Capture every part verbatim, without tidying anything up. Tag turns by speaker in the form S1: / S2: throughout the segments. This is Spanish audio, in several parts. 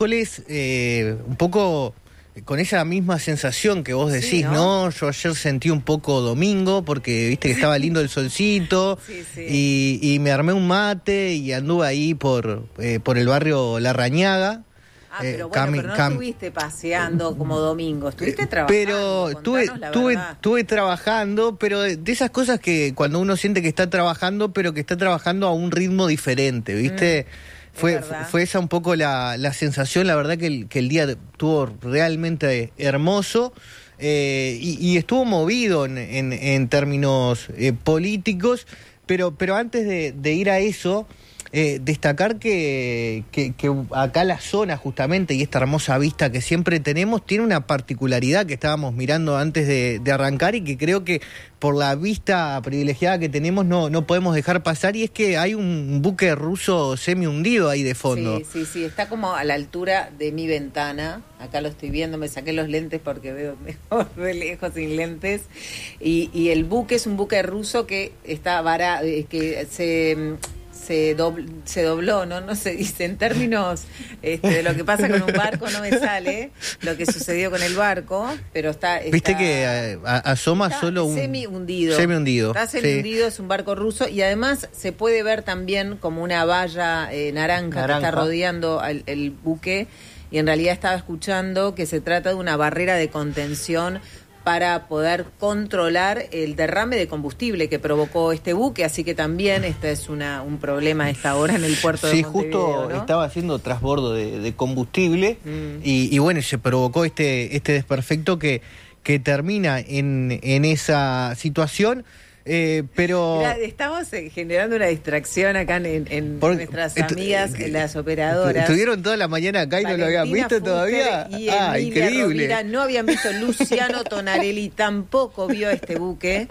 S1: miércoles, eh, un poco con esa misma sensación que vos decís, sí, ¿no? ¿no? Yo ayer sentí un poco domingo, porque viste que estaba lindo el solcito, sí, sí. Y, y me armé un mate y anduve ahí por, eh, por el barrio Larrañaga.
S2: Ah, pero bueno, cam, pero no cam... estuviste paseando como domingo, estuviste trabajando.
S1: Pero estuve, estuve, estuve trabajando, pero de, de esas cosas que cuando uno siente que está trabajando, pero que está trabajando a un ritmo diferente, ¿viste? Mm, fue, fue esa un poco la, la sensación, la verdad que el, que el día estuvo realmente hermoso. Eh, y, y estuvo movido en, en, en términos eh, políticos, pero, pero antes de, de ir a eso... Eh, destacar que, que, que acá la zona justamente y esta hermosa vista que siempre tenemos tiene una particularidad que estábamos mirando antes de, de arrancar y que creo que por la vista privilegiada que tenemos no, no podemos dejar pasar, y es que hay un buque ruso semi hundido ahí de fondo.
S2: Sí, sí, sí, está como a la altura de mi ventana, acá lo estoy viendo, me saqué los lentes porque veo mejor de lejos sin lentes, y, y el buque es un buque ruso que está vara, que se... Se, dobl, se dobló, ¿no? No se dice en términos este, de lo que pasa con un barco, no me sale lo que sucedió con el barco, pero está... está
S1: Viste que a, asoma está solo un...
S2: Semi hundido.
S1: Semi hundido.
S2: Está semi hundido, sí. Es un barco ruso y además se puede ver también como una valla eh, naranja, naranja que está rodeando al, el buque, y en realidad estaba escuchando que se trata de una barrera de contención para poder controlar el derrame de combustible que provocó este buque, así que también este es una, un problema a esta hora en el puerto
S1: sí,
S2: de Montevideo.
S1: Sí, justo, ¿no? Estaba haciendo transbordo de, de combustible mm. y, y bueno, se provocó este, este desperfecto que, que termina en, en esa situación. Eh, pero
S2: Mira, estamos generando una distracción acá en, en Por, nuestras amigas, en las operadoras.
S1: Estuvieron toda la mañana acá y Valentina no lo habían visto Fuster todavía.
S2: Y
S1: ah,
S2: Emilia
S1: increíble.
S2: Rovira no habían visto. Luciano Tonarelli tampoco vio este buque.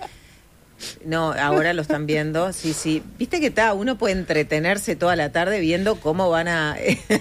S2: No, ahora lo están viendo, sí, sí. Viste que está, uno puede entretenerse toda la tarde viendo cómo van a,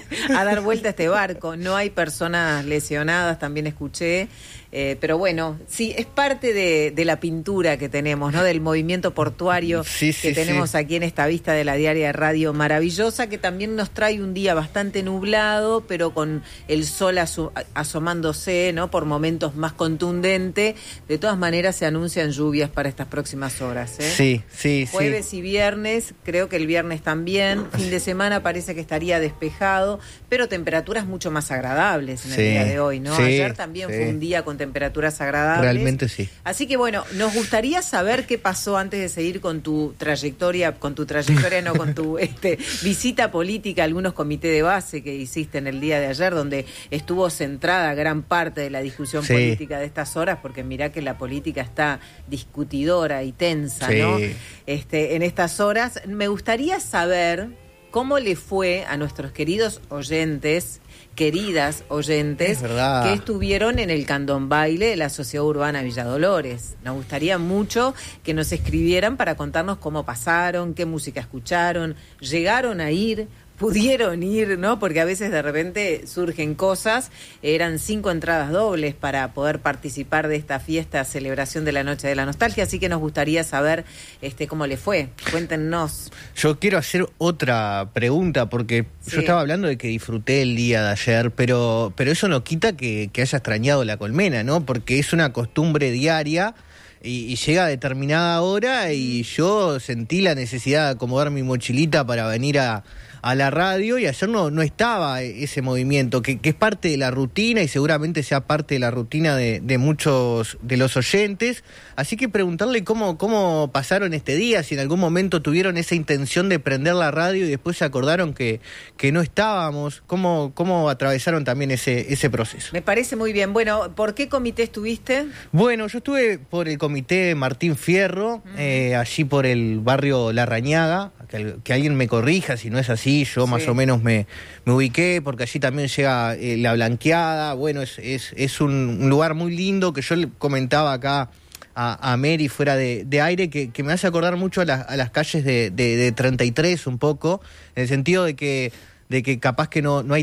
S2: a dar vuelta a este barco. No hay personas lesionadas, también escuché. Eh, pero bueno, sí, es parte de, de la pintura que tenemos, ¿no? Del movimiento portuario sí, sí, que tenemos sí. aquí en esta vista de la Diaria de Radio maravillosa, que también nos trae un día bastante nublado, pero con el sol aso- asomándose, ¿no? Por momentos más contundente. De todas maneras se anuncian lluvias para estas próximas horas, ¿eh?
S1: Sí, sí,
S2: Jueves
S1: sí.
S2: y viernes, creo que el viernes también. Fin de semana parece que estaría despejado, pero temperaturas mucho más agradables en el
S1: sí,
S2: día de hoy, ¿no?
S1: Sí,
S2: Ayer también
S1: sí.
S2: fue un día con temperaturas agradables.
S1: Realmente sí.
S2: Así que bueno, nos gustaría saber qué pasó antes de seguir con tu trayectoria, con tu trayectoria, no, con tu este, visita política a algunos comités de base que hiciste en el día de ayer, donde estuvo centrada gran parte de la discusión sí. política de estas horas, porque mirá que la política está discutidora y tensa, sí. ¿no? Este, en estas horas. Me gustaría saber cómo le fue a nuestros queridos oyentes, queridas oyentes, que estuvieron en el candombaile de la Sociedad Urbana Villa Dolores. Nos gustaría mucho que nos escribieran para contarnos cómo pasaron, qué música escucharon, llegaron a ir, pudieron ir, ¿no? Porque a veces de repente surgen cosas. Eran cinco entradas dobles para poder participar de esta fiesta, celebración de la Noche de la Nostalgia, así que nos gustaría saber este cómo le fue. Cuéntenos.
S1: Yo quiero hacer otra pregunta, porque sí. yo estaba hablando de que disfruté el día de ayer, pero, pero eso no quita que, que haya extrañado la colmena, ¿no? Porque es una costumbre diaria. Y, y llega a determinada hora y yo sentí la necesidad de acomodar mi mochilita para venir a, a la radio, y ayer no, no estaba ese movimiento, que, que es parte de la rutina y seguramente sea parte de la rutina de, de muchos de los oyentes. Así que preguntarle cómo, cómo pasaron este día, si en algún momento tuvieron esa intención de prender la radio y después se acordaron que, que no estábamos, cómo, cómo atravesaron también ese, ese proceso.
S2: Me parece muy bien. Bueno, ¿por qué comité estuviste?
S1: Bueno, yo estuve por el comité Martín Fierro, uh-huh. eh, allí por el barrio Larrañaga, que, que alguien me corrija si no es así, yo sí. más o menos me, me ubiqué, porque allí también llega eh, La Blanqueada. Bueno, es, es, es un, un lugar muy lindo que yo le comentaba acá a, a Mary fuera de, de aire, que, que me hace acordar mucho a, la, a las calles de, de, de treinta y tres un poco, en el sentido de que, de que capaz que no, no hay